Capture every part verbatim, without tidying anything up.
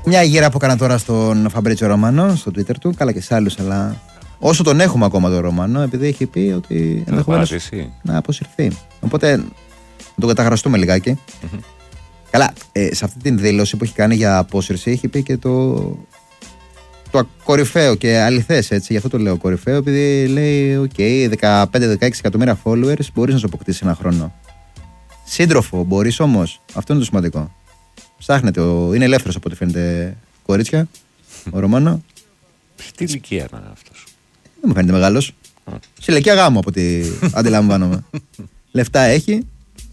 Μια γύρα που έκανα τώρα στον Φαμπρίτσιο Ρωμάνο, στο Twitter του, καλά και σε άλλους, αλλά όσο τον έχουμε ακόμα τον Ρωμάνο, επειδή έχει πει ότι ενδεχομένως να αποσυρθεί. Οπότε να τον καταγραστούμε λιγάκι. Mm-hmm. Καλά, ε, σε αυτή την δήλωση που έχει κάνει για απόσυρση έχει πει και το, το κορυφαίο και αληθές, έτσι, γι' αυτό το λέω κορυφαίο, επειδή λέει, οκ, okay, δεκαπέντε με δεκαέξι εκατομμύρια followers μπορείς να σου αποκτήσεις ένα χρόνο. Σύντροφο μπορείς όμως, αυτό είναι το σημαντικό. Ψάχνετε, ο... είναι ελεύθερος από ό,τι φαίνεται, κορίτσια, ο Ρωμάνο. Τι ηλικία είναι αυτός? Δεν μου φαίνεται μεγάλος. Σε ηλικία γάμου από ό,τι αντιλαμβάνομαι. Λεφτά έχει.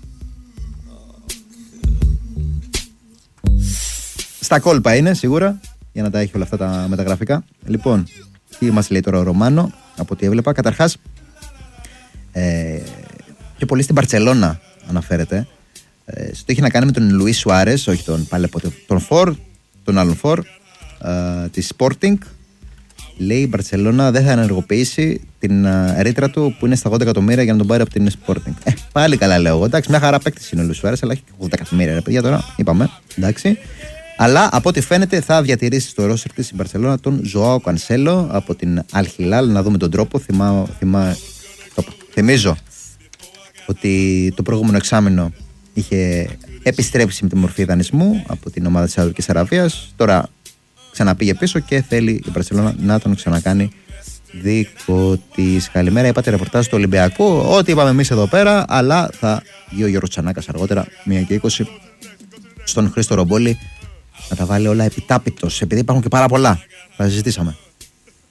Στα κόλπα είναι σίγουρα, για να τα έχει όλα αυτά τα μεταγραφικά. Λοιπόν, τι μας λέει τώρα ο Ρωμάνο, από ό,τι έβλεπα. Καταρχάς, ε, πιο πολύ στην Μπαρτσελώνα αναφέρεται. Ε, στο έχει να κάνει με τον Λουί Σουάρες, όχι τον πάλι από τον Φορ, τον άλλον Φορ, ε, τη Sporting. Λέει η Μπαρτσελώνα δεν θα ενεργοποιήσει την ε, ρήτρα του που είναι στα ογδόντα εκατομμύρια για να τον πάρει από την Sporting. Ε, πάλι καλά λέω εγώ. Εντάξει, μια χαρά παίκτης είναι ο Λουί Σουάρες, αλλά έχει ογδόντα εκατομμύρια ρε παιδιά τώρα, είπαμε. Εντάξει. Αλλά από ό,τι φαίνεται θα διατηρήσει στο ρόστερ της η Μπαρτσελώνα τον Ζωάο Κανσέλο από την Αλ Χιλάλ. Να δούμε τον τρόπο. Θυμά, θυμά, θυμίζω ότι το προηγούμενο εξάμηνο είχε επιστρέψει με τη μορφή δανεισμού από την ομάδα της Σαουδικής Αραβίας. Τώρα ξαναπήγε πίσω και θέλει η Μπαρτσελώνα να τον ξανακάνει δικό της. Καλημέρα, είπατε ρεπορτάζ του Ολυμπιακού. Ό,τι είπαμε εμείς εδώ πέρα, αλλά θα βγει ο Γιώργος Τσανάκας αργότερα, μία και είκοσι, στον Χρήστο Ρομπόλη, να τα βάλει όλα επιτάπητος, επειδή υπάρχουν και πάρα πολλά. Θα συζητήσαμε.